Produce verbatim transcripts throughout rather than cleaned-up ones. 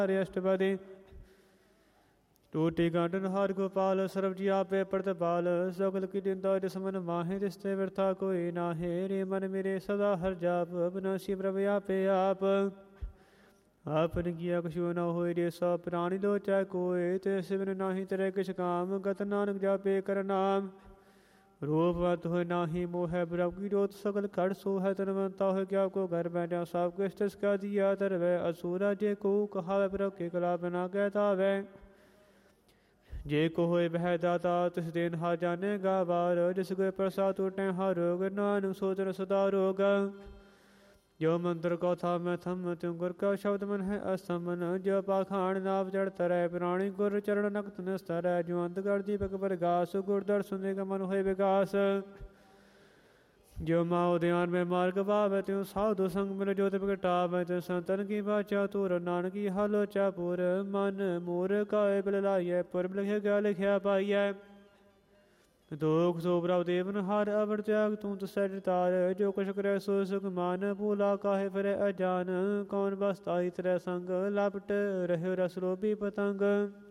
अष्टपदी टूटी गांडन हार गोपाल सरब जी आपे प्रतिपाल सकल की चिंता जिसमन माहे रिश्ते व्यर्था कोई नाहे रे मन मेरे सदा हर जाप अविनाशी प्रभु आपे आप आपन किया कछु न होए रे सौ प्राणी दो चाहे कोय तैसे बिन नाही तेरे किछ काम गत नानक जापे कर नाम रूपवंत हो नाही मोह प्रभु की जोत सकल खड़ सो है तनवंता हो क्या को घर बैठा सब कुछ तिसका दिया तरवै असुरा जे को कहा प्रभु के कला बना कहता वै जे को होए बह दाता तिस दिन हा जानेगा बार जिस गए प्रसाद टूटे हा रोग नानक सोचन सदा रोग जो मंत्र को था मैं थम त्यों गुर का शब्द मन है असमन जो पाखाण नाव जड़ तरह प्राणी गुर चरण नक्त नस्तर जो अंत कर दीपक प्रकाश गुर दर्शन का मन होए विकास जो माँ उद्यान में मार्ग भाव त्यों साधु संग मिल ज्योति प्रगटाव त्यों संतन की बाचा तूर नानक की हालोचा पुर मन मोर काय बिल लाइय पुर लिखे क्या लिखया पाइय दोख सो प्रभ देवन हार अवर त्याग तू तो सज तार जो कुछ करे सो सुख मान भूला काहे फिरे अजान कौन बसताई तेरे संग लपट रहे रस रोबी पतंग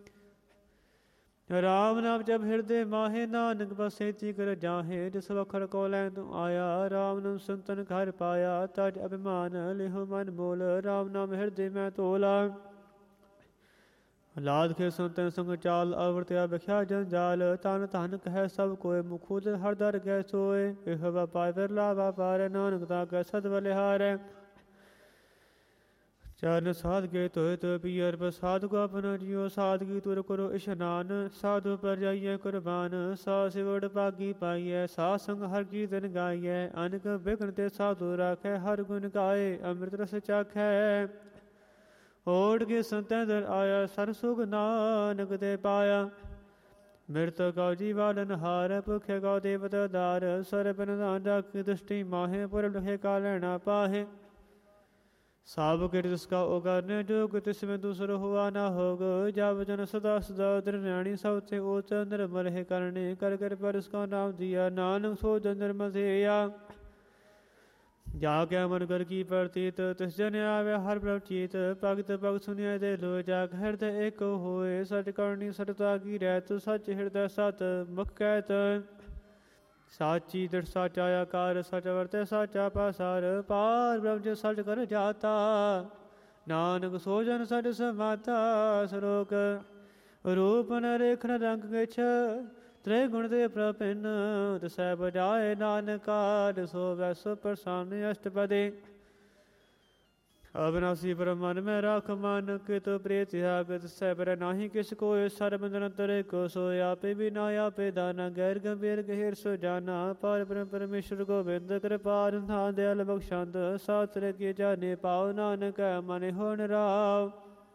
राम नाम जब हृदय माहे नानक बसे ती कर जाहे जिस वखर को लैन तू आया राम नाम सुनतन घर पाया तज अभिमान लिहो मन बोल राम नाम हृदय में तोला लाद के सुनतन संग चाल अवरत्या बख्या जंजाल तन तन कह सब कोय मुखुद हर दर गै सोए इह पाय फिर लावा पार नानक ता कै सद बलिहार चरण साध के तोय तो पियर प्रसाद को अपना जियो साध की तुर करो इशनान साधु पर जाइए कुर्बान सा सिवड़ पागी पाइय सा संग हर कीर्तन गाइय अनक बिघ्न ते साधु राखै हर गुण गाए अमृत रस चाखै ओढ़ के संतैदर आया सरसुख नानक दे पाया मृत का जीवालन हार भुखे का देवत दार सरब नान की दृष्टि माहे पुर लखे का लेना पाहे साब के जिसका उगरने जोग तिसमें दूसर हुआ ना होग जब जन सदा सदा दृणी सब थे ओत निर्मल है करने कर कर पर उसका नाम दिया नानक सो जन निर्मल या जाके मन कर की प्रतीत तिस जन आवे हर प्रचीत भगत भग सुनिया दे लो जाग हृदय एक होए सच करनी सटता की रहत सच हृदय सत मुख कहत साची दृढ़ साचा आकार सच वर्ते साचा पासार पार ब्रह्म सच कर जाता नानक सोजन सच समाता सरोक रूप न रेखन रंग गछ त्रिगुण दे प्रपिन दसै बजाए नानका सो वैसो प्रसन्न अष्टपदी अविनाशी पर मन में राख मानक तो प्रिय त्यागत सै पर नाही किस को सर्व निरंतर को सो आपे भी ना आपे दाना गैर गंभीर गहिर सो जाना पार ब्रह्म परमेश्वर गोविंद कृपाल ना दयाल बख्शांत शास्त्र के जाने पाओ नानक मन हो निराव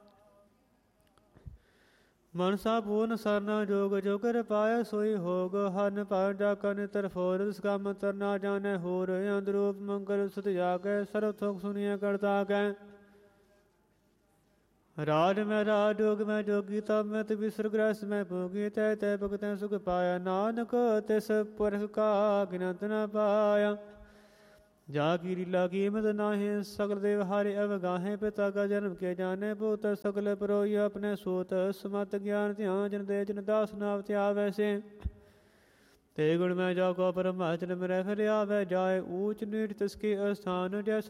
मनसा पूर्ण सरना जोग जो कर पाया सोई होग हन पार जाकर नितर फोर उसका मंत्र ना जाने होर अंदरूप मंगल सुत जागे सर्वथोक सुनिए करता कै राज में राज जोग में जोगी तब में तभी सुरग्रस में भोगी तय तय भगत सुख पाया नानक तिस पुरख का गिनत न पाया जाकी लीला कीमत नाहे सकल देव हारे अवगाहे पिता का जन्म के जाने पुत्र सकल परोय अपने सूत समत ज्ञान ध्यान जन दे जन दास नाव त्याग वैसे ते गुण में जाको परमाचल में रह फिर आवे जाए ऊंच नीच तिसके स्थान जैसे